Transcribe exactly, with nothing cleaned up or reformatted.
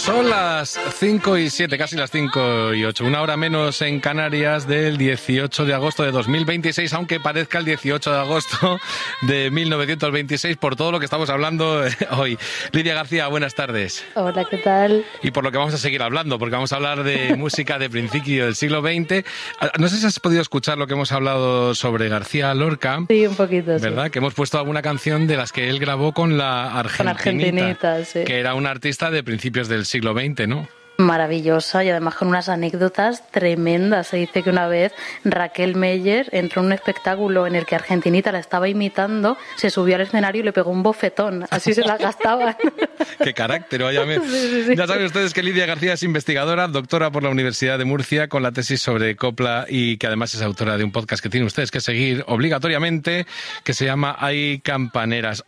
Son las cinco y siete, casi las cinco y ocho, una hora menos en Canarias del dieciocho de agosto de dos mil veintiséis, aunque parezca el dieciocho de agosto de mil novecientos veintiséis por todo lo que estamos hablando hoy. Lidia García, buenas tardes. Hola, ¿qué tal? Y por lo que vamos a seguir hablando, porque vamos a hablar de música de principio del siglo veinte. No sé si has podido escuchar lo que hemos hablado sobre García Lorca. Sí, un poquito, sí. ¿Verdad? Que hemos puesto alguna canción de las que él grabó con la Argentinita, con Argentinita, sí. Que era una artista de principios del siglo veinte, ¿no? Maravillosa y además con unas anécdotas tremendas. Se dice que una vez Raquel Meyer entró en un espectáculo en el que Argentinita la estaba imitando, se subió al escenario y le pegó un bofetón. Así se la gastaban. ¡Qué carácter, óyame! Sí, sí, sí. Ya saben ustedes que Lidia García es investigadora, doctora por la Universidad de Murcia, con la tesis sobre copla y que además es autora de un podcast que tienen ustedes que seguir obligatoriamente, que se llama Hay Campaneras.